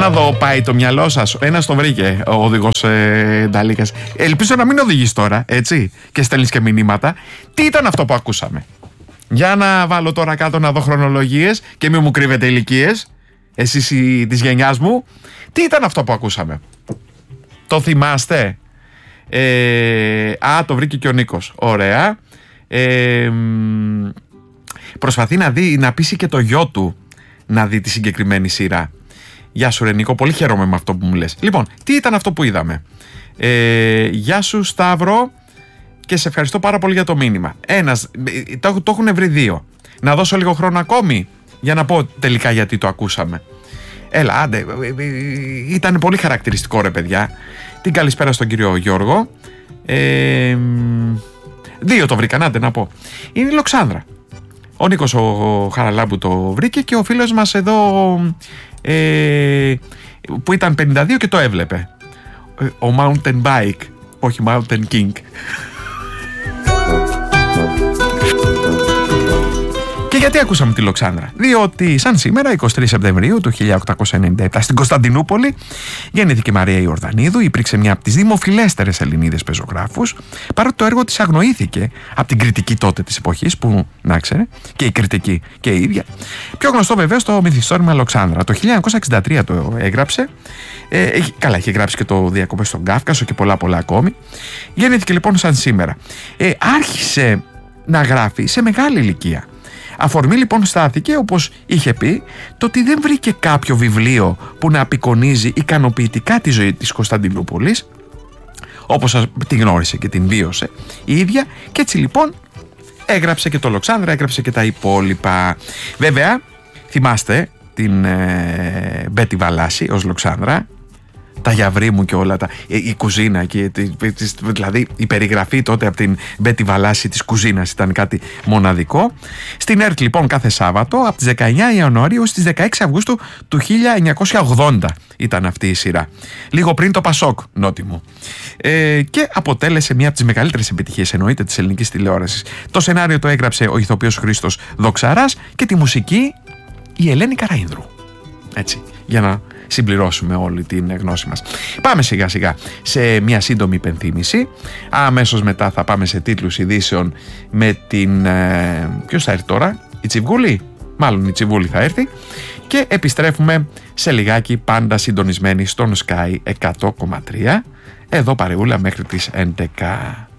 να δω, πάει το μυαλό σας. Ένας το βρήκε, ο οδηγός Νταλίκας. Ελπίζω να μην οδηγείς τώρα, έτσι, και στέλνεις και μηνύματα. Τι ήταν αυτό που ακούσαμε? Για να βάλω τώρα κάτω να δω χρονολογίες και μην μου κρύβετε ηλικίες, εσείς της γενιάς μου. Τι ήταν αυτό που ακούσαμε? Το θυμάστε? Το βρήκε και ο Νίκος. Ωραία. Προσπαθεί να πείσει και το γιο του να δει τη συγκεκριμένη σειρά. Γεια σου ρε Νίκο, πολύ χαίρομαι με αυτό που μου λες. Λοιπόν, τι ήταν αυτό που είδαμε? Γεια σου Σταύρο και σε ευχαριστώ πάρα πολύ για το μήνυμα. Το έχουν βρει δύο. Να δώσω λίγο χρόνο ακόμη για να πω τελικά γιατί το ακούσαμε. Έλα, άντε, ήταν πολύ χαρακτηριστικό ρε παιδιά. Την καλησπέρα στον κύριο Γιώργο. Δύο το βρήκαν, άντε να πω. Είναι η Λοξάνδρα. Ο Νίκος ο Χαραλάμπου το βρήκε και ο φίλος μας εδώ που ήταν 52 και το έβλεπε. Ο Mountain Bike, όχι Mountain King. Και γιατί ακούσαμε τη Λοξάνδρα? Διότι σαν σήμερα, 23 Σεπτεμβρίου του 1897, στην Κωνσταντινούπολη γεννήθηκε η Μαρία Ιορδανίδου. Υπήρξε μια από τις δημοφιλέστερες Ελληνίδες πεζογράφους, παρότι το έργο της αγνοήθηκε από την κριτική τότε της εποχής, που να ξέρε, και η κριτική και η ίδια. Πιο γνωστό βεβαίως το μυθιστόρημα Λοξάνδρα. Το 1963 το έγραψε. Καλά, είχε γράψει και το Διακοπές στον Κάφκασο και πολλά ακόμη. Γεννήθηκε λοιπόν σαν σήμερα. Άρχισε να γράφει σε μεγάλη ηλικία. Αφορμή λοιπόν στάθηκε, όπως είχε πει, το ότι δεν βρήκε κάποιο βιβλίο που να απεικονίζει ικανοποιητικά τη ζωή της Κωνσταντινούπολης, όπως τη γνώρισε και την βίωσε η ίδια, και έτσι λοιπόν έγραψε και το Λοξάνδρα, έγραψε και τα υπόλοιπα. Βέβαια, θυμάστε την Μπέτη Βαλάση ως Λοξάνδρα, τα γιαυρί μου και όλα τα. Η κουζίνα, και, δηλαδή η περιγραφή τότε από την Μπέτη Βαλάση της κουζίνας ήταν κάτι μοναδικό. Στην ΕΡΤ λοιπόν κάθε Σάββατο από τις 19 Ιανουαρίου στις 16 Αυγούστου του 1980 ήταν αυτή η σειρά. Λίγο πριν το Πασόκ, νότι μου. Και αποτέλεσε μια από τις μεγαλύτερες επιτυχίες, εννοείται, της ελληνικής τηλεόρασης. Το σενάριο το έγραψε ο ηθοποιός Χρήστος Δοξαράς και τη μουσική η Ελένη Καραΐνδρου. Έτσι, για να συμπληρώσουμε όλη την γνώση μας. Πάμε σιγά σιγά σε μια σύντομη υπενθύμηση. Αμέσως μετά θα πάμε σε τίτλους ειδήσεων με την... ποιος θα έρθει τώρα? Η Τσιβούλη? Μάλλον η Τσιβούλη θα έρθει. Και επιστρέφουμε σε λιγάκι, πάντα συντονισμένοι στον Sky 100,3. Εδώ παρεούλα μέχρι τις 11.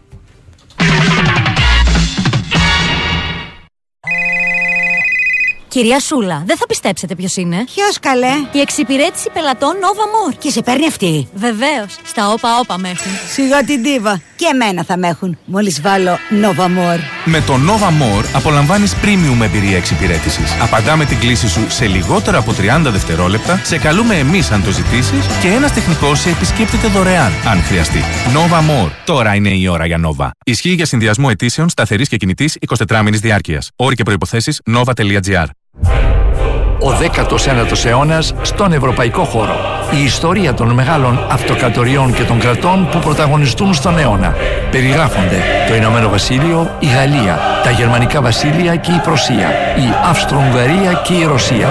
Κυρία Σούλα, δεν θα πιστέψετε ποιος είναι. Ποιος καλέ? Η εξυπηρέτηση πελατών Nova More. Και σε παίρνει αυτή? Βεβαίως, στα όπα με έχουν. Σιγά την τίβα. Και εμένα θα με έχουν, μόλις βάλω Nova More. Με το Nova More απολαμβάνεις premium εμπειρία εξυπηρέτησης. Απαντάμε την κλήση σου σε λιγότερα από 30 δευτερόλεπτα, σε καλούμε εμείς αν το ζητήσεις και ένας τεχνικός σε επισκέπτεται δωρεάν, αν χρειαστεί. Nova More. Τώρα είναι η ώρα για Nova. Ισχύει για συνδυασμό αιτήσεων σταθερής και κινητής 24 μήνης διάρκειας. Όροι και προϋποθέσεις nova.gr. Ο 19ος αιώνας στον ευρωπαϊκό χώρο. Η ιστορία των μεγάλων αυτοκρατοριών και των κρατών που πρωταγωνιστούν στον αιώνα. Περιγράφονται το Ηνωμένο Βασίλειο, η Γαλλία, τα Γερμανικά Βασίλεια και η Πρωσία, η Αυστρο-Ουγγαρία και η Ρωσία.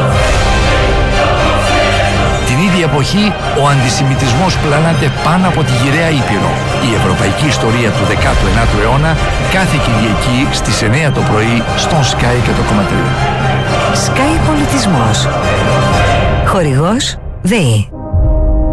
Την ίδια εποχή, ο αντισημιτισμός πλανάται πάνω από τη γυραιά Ήπειρο. Η ευρωπαϊκή ιστορία του 19ου αιώνα κάθε Κυριακή στις 9 το πρωί στον Sky 100,3. Sky Πολιτισμός. Χορηγός ΔΕΗ.